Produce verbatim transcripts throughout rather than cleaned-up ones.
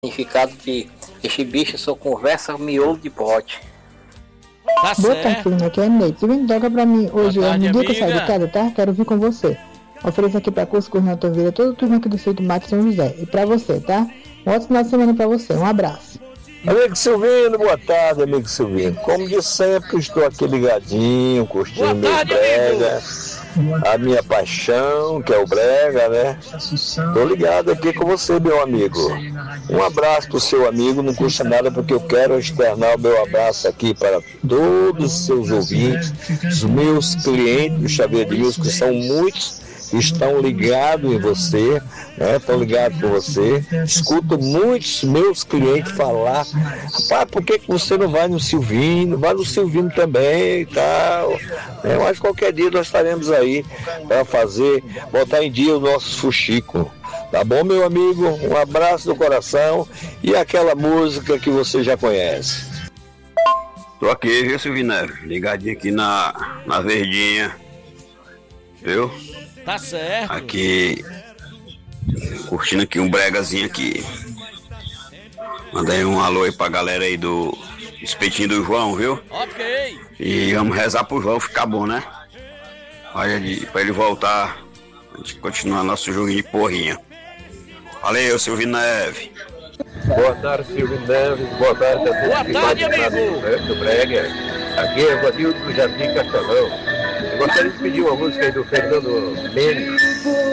significado de este bicho só conversa miolo de pote. Tá Boa certo. tarde, filhinha, aqui é Ney. Tu vem toca pra mim hoje, Boa é no tarde, dia que eu saio amiga. de casa, tá? Quero vir com você. Ofereço aqui pra Curso Coordenador Vieira, toda a turma aqui do Centro Mato São José. E pra você, tá? Um ótimo final de semana pra você. Um abraço. Amigo Silvino, boa tarde, amigo Silvino. Como de sempre, estou aqui ligadinho, curtindo Boa meu tarde, brega, a minha paixão, que é o brega, né? Tô ligado aqui com você, meu amigo. Um abraço pro seu amigo, não custa nada, porque eu quero externar o meu abraço aqui para todos os seus ouvintes, os meus clientes do Xavier de Música, que são muitos, estão ligados em você, né? Estão ligados com você. Escuto muitos meus clientes falar: rapaz, por que, que você não vai no Silvino? Vai no Silvino também e tal. É, mas qualquer dia nós estaremos aí para fazer, botar em dia os nossos fuxicos. Tá bom, meu amigo? Um abraço do coração e aquela música que você já conhece. Tô aqui, viu, Silvino? Ligadinho aqui na, na Verdinha. Viu? Tá certo. Aqui, curtindo aqui um bregazinho aqui. Mandei um alô aí pra galera aí do espetinho do João, viu? Ok. E vamos rezar pro João ficar bom, né? Olha, de, pra ele voltar, a gente continuar nosso joguinho de porrinha. Valeu, Silvino Neves. Boa tarde, Silvio Neves. Boa tarde a todos. Boa que tarde, fazem amigo. parte do Brega. Aqui é o Rodrigo do Jardim Castelão. Eu gostaria de pedir uma música aí do Fernando Mendes,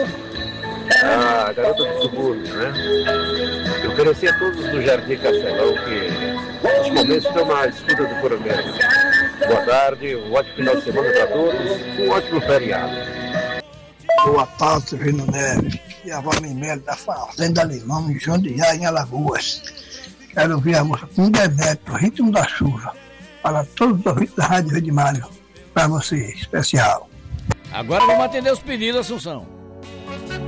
a garota do subúrbio, né? Eu ofereci a todos do Jardim Castelão que, neste momento, estão na escuta do programa. Boa tarde, um ótimo final de semana para todos, um ótimo feriado. Boa tarde, Silvino Neves. E a Valmir da Fazenda Limão, em Jundiaí, em Alagoas. Quero ouvir a música com Demetrio, Ritmo da Chuva. Para todos os ouvintes da Rádio Rede Mário. Para você, especial. Agora vamos atender os pedidos, Assunção.